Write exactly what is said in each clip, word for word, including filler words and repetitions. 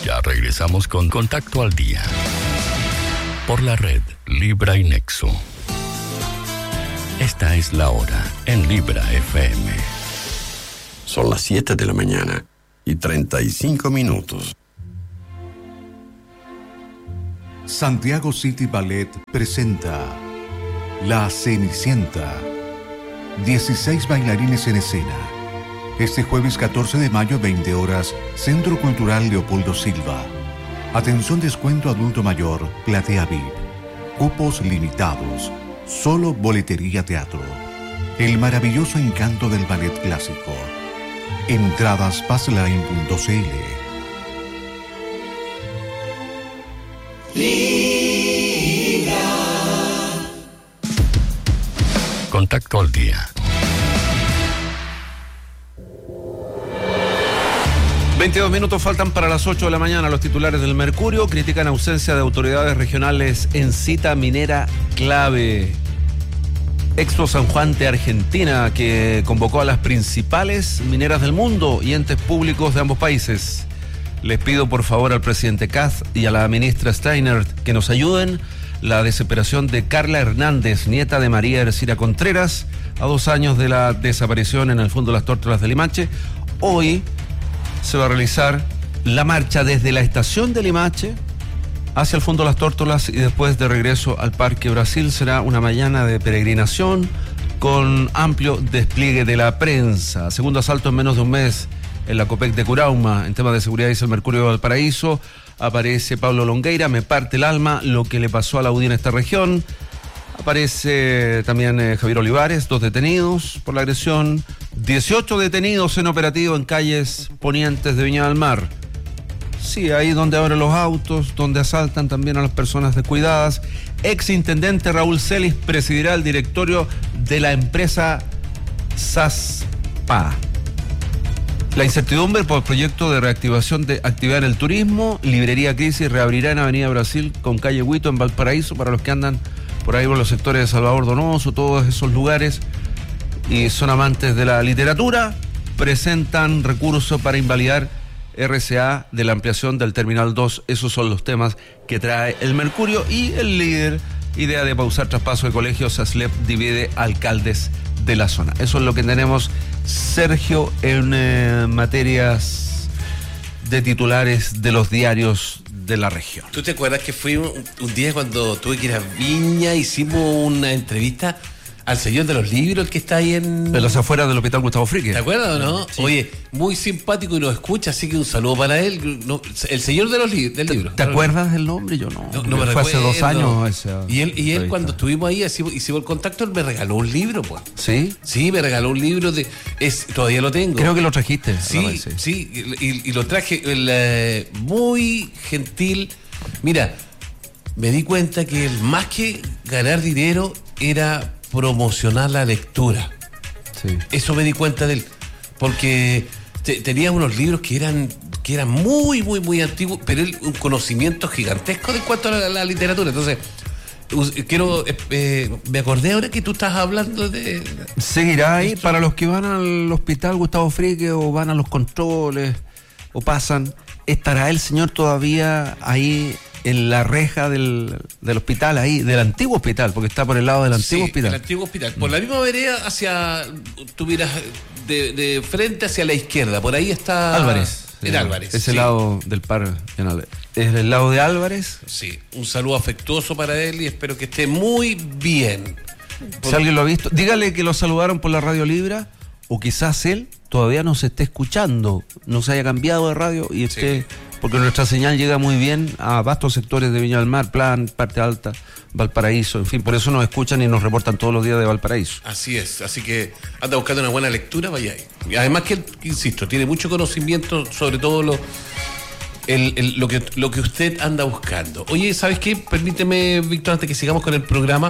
Ya regresamos con Contacto al Día. Por la red Libra y Nexo. Esta es la hora en Libra F M. Son las siete de la mañana y treinta y cinco minutos. Santiago City Ballet presenta La Cenicienta. dieciséis bailarines en escena. Este jueves catorce de mayo, veinte horas, Centro Cultural Leopoldo Silva. Atención, descuento adulto mayor, platea V I P. Cupos limitados. Solo boletería teatro. El maravilloso encanto del ballet clásico. Entradas passline punto c l. Libra. Contacto al Día. veintidós minutos faltan para las ocho de la mañana. Los titulares del Mercurio critican ausencia de autoridades regionales en cita minera clave. Expo San Juan de Argentina, que convocó a las principales mineras del mundo y entes públicos de ambos países. Les pido por favor al presidente Kast y a la ministra Steiner que nos ayuden. La desesperación de Carla Hernández, nieta de María Ercira Contreras, a dos años de la desaparición en el fondo de las Tórtolas de Limache. Hoy se va a realizar la marcha desde la estación de Limache hacia el fondo de las Tórtolas y después de regreso al Parque Brasil. Será una mañana de peregrinación con amplio despliegue de la prensa. Segundo asalto en menos de un mes en la Copec de Curauma. En temas de seguridad, dice el Mercurio de Valparaíso, aparece Pablo Longueira, me parte el alma lo que le pasó a la U D I en esta región. Aparece también eh, Javier Olivares, dos detenidos por la agresión, dieciocho detenidos en operativo en calles ponientes de Viña del Mar. Sí, ahí donde abren los autos, donde asaltan también a las personas descuidadas. Exintendente Raúl Celis presidirá el directorio de la empresa SASPA. La incertidumbre por el proyecto de reactivación de actividad en el turismo. Librería Crisis reabrirá en Avenida Brasil con calle Huito en Valparaíso para los que andan por ahí por los sectores de Salvador Donoso, todos esos lugares y son amantes de la literatura. Presentan recursos para invalidar R C A de la ampliación del Terminal dos. Esos son los temas que trae el Mercurio. Y el líder, idea de pausar traspaso de colegios, ASLEP divide alcaldes de la zona. Eso es lo que tenemos, Sergio, en eh, materias de titulares de los diarios de la región. ¿Tú te acuerdas que fui un, un día cuando tuve que ir a Viña, hicimos una entrevista al señor de los libros, el que está ahí en... En las afueras del Hospital Gustavo Fricke. ¿Te acuerdas o no? Sí. Oye, muy simpático y nos escucha, así que un saludo para él. No, el señor de los li- del libro. ¿Te acuerdas del nombre? Yo no. No, no me Fue recuerdo. hace dos años ese, Y él, y él cuando estuvimos ahí, hicimos, hicimos el contacto, él me regaló un libro, pues. ¿Sí? Sí, me regaló un libro de... Es, todavía lo tengo. Creo que lo trajiste. Sí, sí, sí y, y lo traje el, eh, muy gentil. Mira, me di cuenta que el, más que ganar dinero era promocionar la lectura. Sí. Eso me di cuenta de él, porque te, tenía unos libros que eran que eran muy, muy, muy antiguos, pero él un conocimiento gigantesco en cuanto a la, la literatura. Entonces, quiero, eh, me acordé ahora que tú estás hablando de... Seguirá ahí, para los que van al Hospital Gustavo Fricke o van a los controles o pasan, ¿estará el señor todavía ahí en la reja del, del hospital, ahí, del antiguo hospital, porque está por el lado del antiguo sí, hospital? el antiguo hospital. Por la misma vereda hacia, tú miras de, de frente hacia la izquierda, por ahí está... Álvarez. En sí, Álvarez. Ese sí. lado del par. Es el lado de Álvarez. Sí, un saludo afectuoso para él y espero que esté muy bien. Si alguien lo ha visto, dígale que lo saludaron por la Radio Libra, o quizás él todavía no se esté escuchando, no se haya cambiado de radio y esté... Sí. Porque nuestra señal llega muy bien a vastos sectores de Viña del Mar, Plan, Parte Alta, Valparaíso, en fin, por eso nos escuchan y nos reportan todos los días de Valparaíso. Así es, así que anda buscando una buena lectura, vaya ahí. Y además que él, insisto, tiene mucho conocimiento sobre todo lo, el, el, lo, que, lo que usted anda buscando. Oye, ¿sabes qué? Permíteme, Víctor, antes que sigamos con el programa,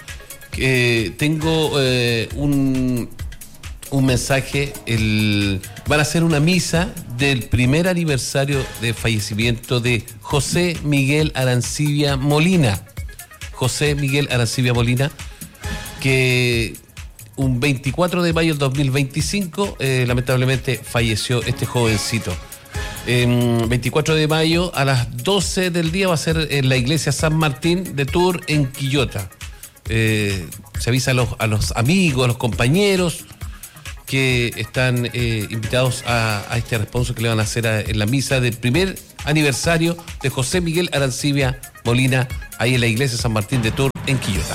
que tengo eh, un... un mensaje, el, van a hacer una misa del primer aniversario de fallecimiento de José Miguel Arancibia Molina. José Miguel Arancibia Molina, que un veinticuatro de mayo del dos mil veinticinco, eh, lamentablemente falleció este jovencito. Eh, veinticuatro de mayo a las doce del día va a ser en la iglesia San Martín de Tours en Quillota. Eh, se avisa a los, a los amigos, a los compañeros que están eh, invitados a, a este responso que le van a hacer a, en la misa del primer aniversario de José Miguel Arancibia Molina, ahí en la iglesia San Martín de Tours en Quillota.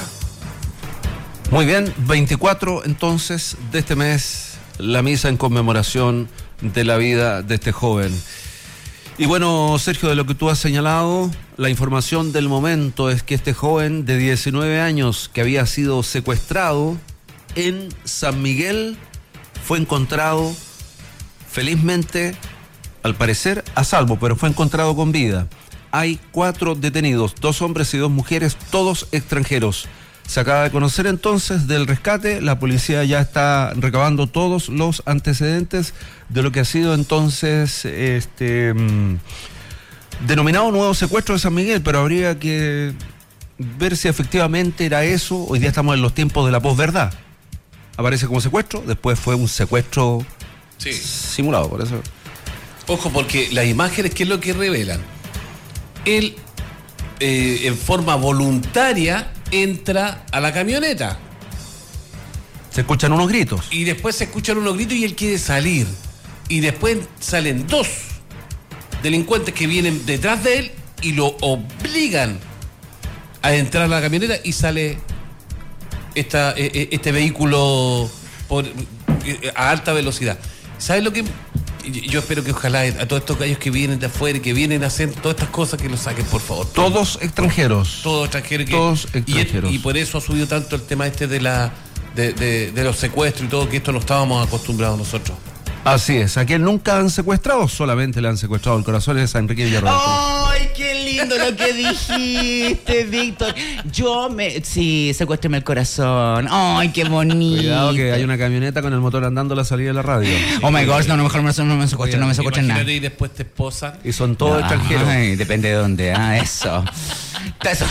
Muy bien, veinticuatro entonces de este mes, la misa en conmemoración de la vida de este joven. Y bueno, Sergio, de lo que tú has señalado, la información del momento es que este joven de diecinueve años que había sido secuestrado en San Miguel fue encontrado felizmente, al parecer, a salvo, pero fue encontrado con vida. Hay cuatro detenidos, dos hombres y dos mujeres, todos extranjeros. Se acaba de conocer entonces del rescate, la policía ya está recabando todos los antecedentes de lo que ha sido entonces este mmm, denominado nuevo secuestro de San Miguel, pero habría que ver si efectivamente era eso. Hoy día estamos en los tiempos de la posverdad. Aparece como secuestro, después fue un secuestro sí. simulado, por eso. Ojo, porque las imágenes, ¿qué es lo que revelan? Él, eh, en forma voluntaria, entra a la camioneta. Se escuchan unos gritos. Y después se escuchan unos gritos y él quiere salir. Y después salen dos delincuentes que vienen detrás de él y lo obligan a entrar a la camioneta y sale esta, este vehículo por, a alta velocidad. ¿Sabes lo que...? Yo espero que ojalá a todos estos gallos que vienen de afuera y que vienen a hacer todas estas cosas, que los saquen, por favor. Todos extranjeros. Todos extranjeros. Que, todos extranjeros. Y, y por eso ha subido tanto el tema este de la de, de, de los secuestros y todo, que esto no estábamos acostumbrados nosotros. Así es, a quien nunca han secuestrado, solamente le han secuestrado el corazón, es a Enrique Villarroel. ¡Ay, qué lindo lo que dijiste, Víctor! Yo me... Sí, secuéstreme el corazón. ¡Ay, qué bonito! Cuidado que hay una camioneta con el motor andando a la salida de la radio. Oh my gosh, no, no, mejor no, no me secuestren, no me secuestren nada. Y después te esposan. Y son todos extranjeros. Ay, depende de dónde, ah, eso. Eso.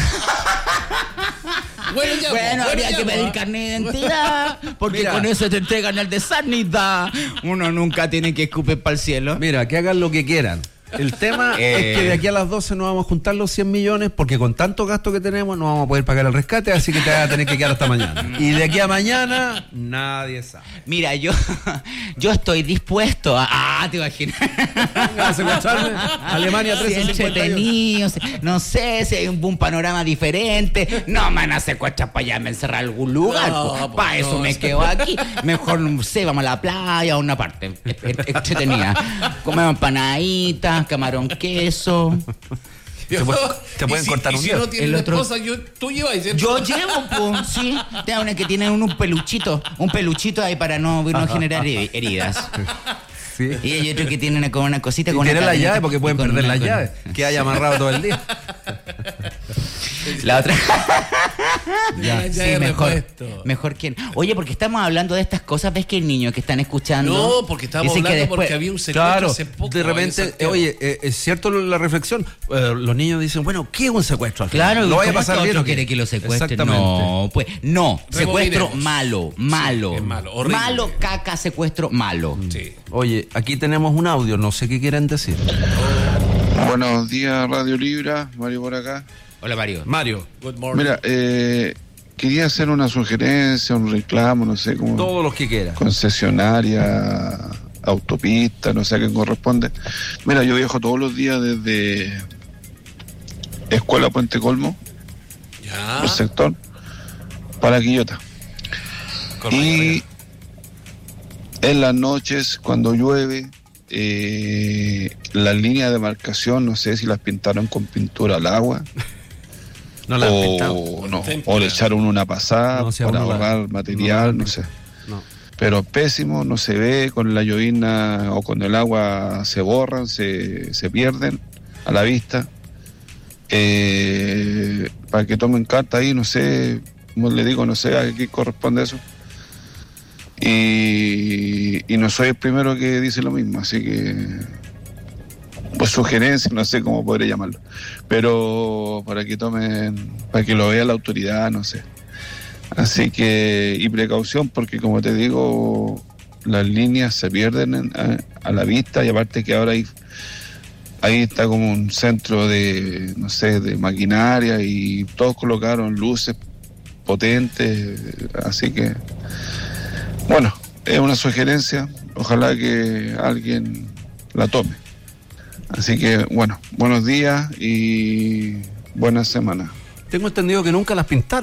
Bueno, ya, bueno, bueno, habría ya, que pedir ¿eh? carnet de identidad, porque Mira. con eso te entregan el de sanidad. Uno nunca tiene que escupir para el cielo. Mira, que hagan lo que quieran. El tema Eh. es que de aquí a las doce no vamos a juntar los cien millones porque con tanto gasto que tenemos no vamos a poder pagar el rescate, así que te vas a tener que quedar hasta mañana. Y de aquí a mañana nadie sabe. Mira, yo, yo estoy dispuesto a... Ah, te imaginas. ¿A secuestrarme? Alemania Sí, trece cincuenta y ocho. entretenido, si- no sé si hay un, un panorama diferente. No me van a secuestrar para allá, me encerrar en algún lugar. No, pues, pues, para eso no, me sí. quedo aquí. Mejor, no sé, vamos a la playa, a una parte en- en- entretenida. Comemos empanaditas, camarón queso. Te pueden- te Y pueden si- cortar y un si dedo. no tienes El otro- esposa, yo, tú llevas, ¿cierto? Yo llevo, pues, sí. Tengo una que tiene un, un peluchito, un peluchito ahí para no, no generar heri- heridas. Sí. Y hay otro que tiene una, con una cosita Y con una tienen la cadenita llave porque y pueden con perder una- la con- llave que haya amarrado todo el día. La otra. Ya, ya Sí, he mejor, repuesto. mejor que... Oye, porque estamos hablando de estas cosas, ¿ves que el niño que están escuchando? No, porque estábamos dicen que hablando después- porque había un secuestro Claro, hace poco. de ahí en repente, Santiago. oye, eh, es cierto la reflexión. Eh, los niños dicen, bueno, ¿qué es un secuestro? Al final? Claro, lo vaya a ¿cómo es pasar que bien. otro ¿o qué? quiere que lo secuestren? Exactamente. No, pues, no, secuestro Rebobinemos. malo, malo. Sí, es malo, horrible. Malo, caca, secuestro, malo. Sí. Oye, aquí tenemos un audio, no sé qué quieren decir. Buenos días, Radio Libra, Mario por acá. Hola, Mario. Mario, Good morning. Mira, eh, quería hacer una sugerencia, un reclamo, no sé, como todos los que quieran. concesionaria, autopista, no sé a qué corresponde. Mira, yo viajo todos los días desde Escuela Puente Colmo, Ya. el sector, para Quillota. Correcto. Y en las noches, cuando llueve, eh, las líneas de marcación, no sé si las pintaron con pintura al agua. No la han o, pintado. no, Témpera. o le echaron una pasada No, si para aún no la- ahorrar material, no la- no sé. No. Pero pésimo, no se ve, con la llovizna o con el agua se borran, se, se pierden a la vista. Eh, para que tomen carta ahí, no sé, como le digo, no sé a qué corresponde eso. Y, y no soy el primero que dice lo mismo, así que pues sugerencia, no sé cómo podré llamarlo, pero para que tomen, para que lo vea la autoridad, no sé. Así que, y precaución, porque como te digo, las líneas se pierden en- a, a la vista, y aparte que ahora hay ahí está como un centro de, no sé, de maquinaria y todos colocaron luces potentes, así que, bueno, es una sugerencia, ojalá que alguien la tome. Así que, bueno, buenos días y buena semana. Tengo entendido que nunca las pintaron.